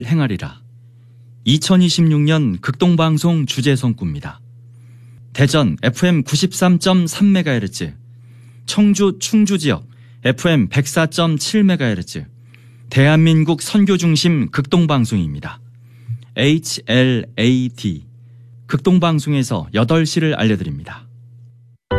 행하리라. 2026년 극동방송 주제성구입니다. 대전 FM 93.3MHz, 청주 충주지역 FM 104.7MHz, 대한민국 선교중심 극동방송입니다. HLAD, 극동방송에서 8시를 알려드립니다.